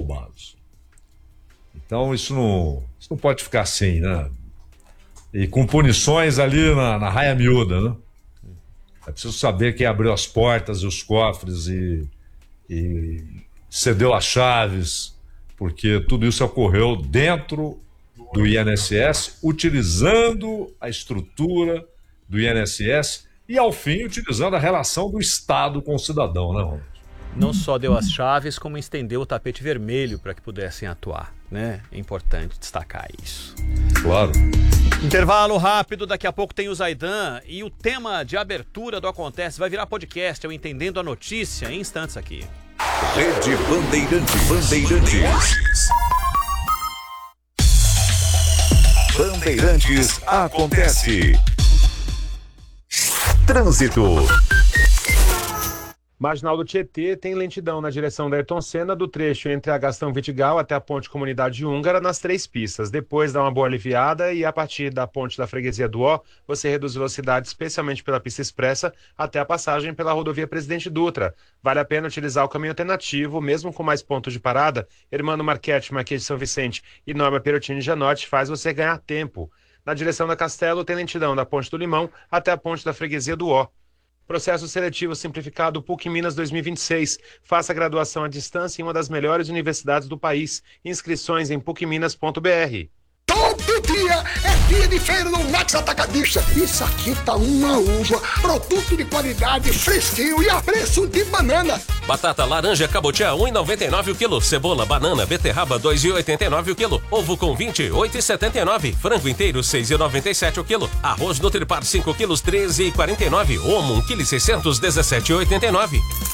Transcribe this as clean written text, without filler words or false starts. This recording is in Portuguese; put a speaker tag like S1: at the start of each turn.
S1: roubados. Então isso não pode ficar assim, né? E com punições ali na raia miúda, né? É preciso saber quem abriu as portas e os cofres e cedeu as chaves, porque tudo isso ocorreu dentro do INSS, utilizando a estrutura do INSS e, ao fim, utilizando a relação do Estado com o cidadão, né, Ronald?
S2: Não só deu as chaves, como estendeu o tapete vermelho para que pudessem atuar, né? É importante destacar isso.
S1: Claro.
S2: Intervalo rápido, daqui a pouco tem o Zaidan e o tema de abertura do Acontece vai virar podcast, eu Entendendo a Notícia, em instantes aqui.
S3: Rede Bandeirantes. Bandeirantes Acontece. Trânsito.
S4: Marginal do Tietê tem lentidão na direção da Ayrton Senna, do trecho entre a Gastão Vidigal até a Ponte Comunidade Húngara, nas 3 pistas. Depois dá uma boa aliviada e a partir da Ponte da Freguesia do Ó, você reduz velocidade, especialmente pela pista expressa, até a passagem pela rodovia Presidente Dutra. Vale a pena utilizar o caminho alternativo, mesmo com mais pontos de parada. Hermano Marchetti, Marquês de São Vicente e Norma Perotini Janotti faz você ganhar tempo. Na direção da Castelo tem lentidão da Ponte do Limão até a Ponte da Freguesia do Ó. Processo seletivo simplificado PUC Minas 2026. Faça graduação à distância em uma das melhores universidades do país. Inscrições em pucminas.br.
S5: Todo dia é dia de feira no Max Atacadista. Isso aqui tá uma uva, produto de qualidade, fresquinho e a preço de banana.
S6: Batata laranja cabotiá 1,99 o quilo. Cebola, banana, beterraba 2,89 o quilo. Ovo com 28,79. Frango inteiro 6,97 o quilo. Arroz Nutripar 5 quilos 13,49. Omo 1,600 17,89.